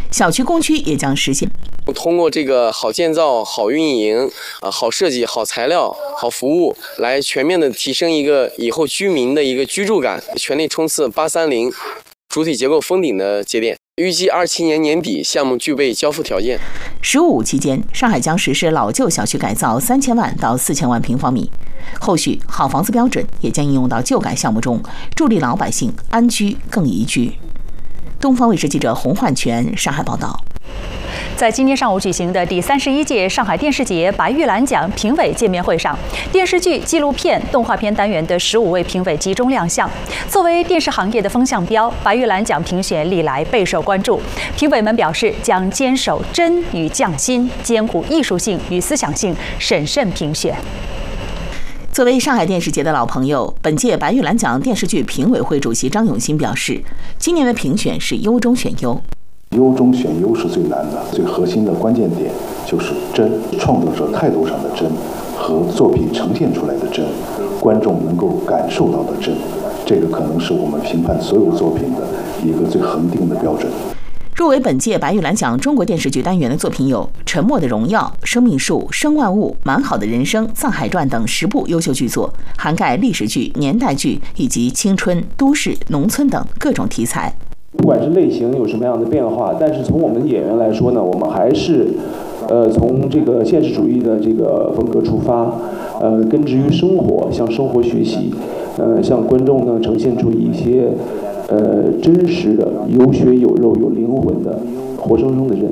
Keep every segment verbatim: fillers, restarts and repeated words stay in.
小区工区也将实现。 通过这个好建造、好运营、啊好设计、好材料、好服务，来全面的提升一个以后居民的一个居住感，全力冲刺八三零主体结构封顶的节点。预计二七年年底项目具备交付条件。 十五期间，上海将实施老旧小区改造三千万到四千万平方米。后续好房子标准也将应用到旧改项目中，助力老百姓安居更宜居。东方卫视记者洪焕全上海报道。 在今天上午举行的第三十一届上海电视节白玉兰奖评委见面会上，电视剧、纪录片、动画片单元的十五位评委集中亮相。作为电视行业的风向标，白玉兰奖评选历来备受关注。评委们表示，将坚守真与匠心，兼顾艺术性与思想性，审慎评选。 作为上海电视节的老朋友，本届白玉兰奖电视剧评委会主席张永新表示，今年的评选是优中选优。 优中选优是最难的，最核心的关键点就是真，创作者态度上的真和作品呈现出来的真，观众能够感受到的真，这个可能是我们评判所有作品的一个最恒定的标准。 入围本届白玉兰奖中国电视剧单元的作品有《沉默的荣耀》《生命树》《生万物》《蛮好的人生》《藏海传》等十部优秀剧作，涵盖历史剧、年代剧以及青春、都市、农村等各种题材。 不管是类型有什么样的变化，但是从我们演员来说呢，我们还是，呃，从这个现实主义的这个风格出发，呃，根植于生活，向生活学习，呃，向观众呢呈现出一些，呃，真实的、有血有肉、有灵魂的、活生生的人。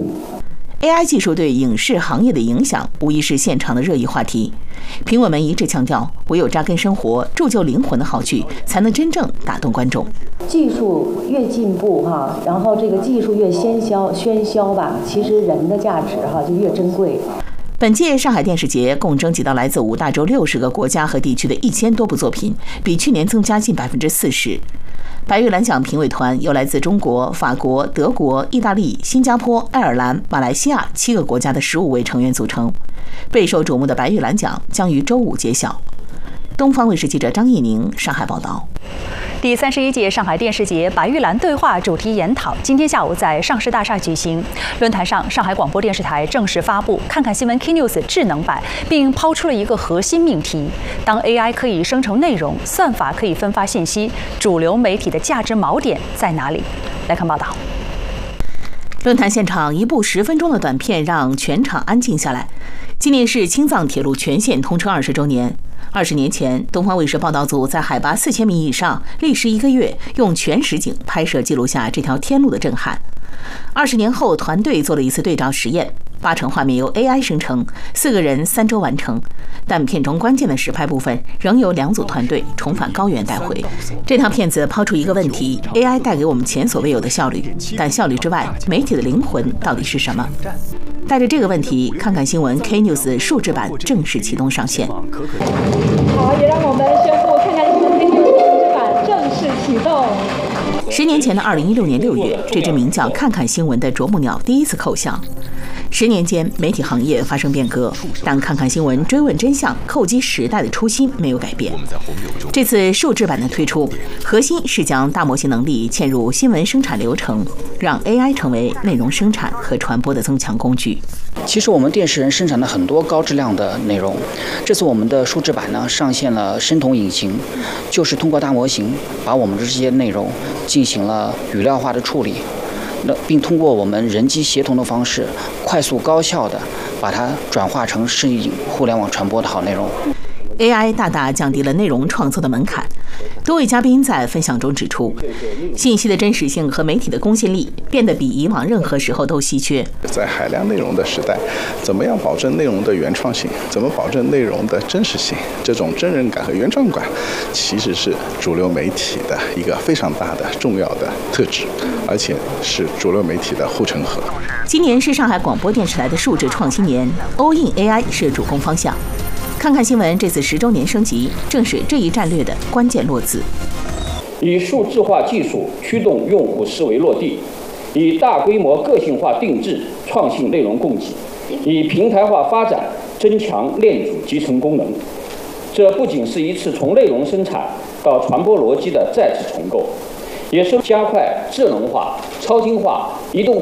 A I 技术对影视行业的影响无疑是现场的热议话题。评委们一致强调，唯有扎根生活、铸就灵魂的好剧，才能真正打动观众。 技术越进步哈，然后这个技术越喧嚣喧嚣吧，其实人的价值哈就越珍贵。 本届上海电视节共征集到来自五大洲六十个国家和地区的一千多部作品，比去年增加近百分之四十。白玉兰奖评委团由来自中国、法国、德国、意大利、新加坡、爱尔兰、马来西亚七个国家的十五位成员组成。备受瞩目的白玉兰奖将于周五揭晓。东方卫视记者张艺宁上海报道。 第三十一届上海电视节白玉兰对话主题研讨今天下午在上市大厦举行。论坛上，上海广播电视台正式发布看看新闻 K News 智能版，并抛出了一个核心命题：当 A I 可以生成内容，算法可以分发信息，主流媒体的价值锚点在哪里？来看报道。 论坛现场，一部十分钟的短片让全场安静下来。今年是青藏铁路全线通车二十周年。二十年前，东方卫视报道组在海拔四千米以上，历时一个月，用全实景拍摄记录下这条天路的震撼。二十年后，团队做了一次对照实验，八成画面由 A I 生成，四个人三周完成。但片中关键的实拍部分仍由两组团队重返高原带回。这条片子抛出一个问题 ：A I 带给我们前所未有的效率，但效率之外，媒体的灵魂到底是什么？带着这个问题，看看新闻 K News 数字版正式启动上线。 好，也让我们宣布看看新闻 K News 数字版正式启动。 十年前的二零一六年六月，这只名叫“看看新闻”的啄木鸟第一次叩响。十年间，媒体行业发生变革，但看看新闻追问真相、叩击时代的初心没有改变。这次数字版的推出，核心是将大模型能力嵌入新闻生产流程，让 A I 成为内容生产和传播的增强工具。 其实我们电视人生产了很多高质量的内容，这次我们的数字版呢上线了生酮引擎，就是通过大模型把我们的这些内容进行了语料化的处理，那并通过我们人机协同的方式，快速高效的把它转化成适应互联网传播的好内容。 A I 大大降低了内容创作的门槛。多位嘉宾在分享中指出，信息的真实性和媒体的公信力变得比以往任何时候都稀缺。 在海量内容的时代，怎么样保证内容的原创性？怎么保证内容的真实性？这种真人感和原创感，其实是主流媒体的一个非常大的重要的特质，而且是主流媒体的护城河。 今年是上海广播电视台的数字创新年 ，All in A I 是主攻方向。看看新闻这次十周年升级，正是这一战略的关键落字。 以数字化技术驱动用户思维落地，以大规模个性化定制创新内容供给，以平台化发展增强链主集成功能。这不仅是一次从内容生产到传播逻辑的再次重构，也是加快智能化、超精化、移动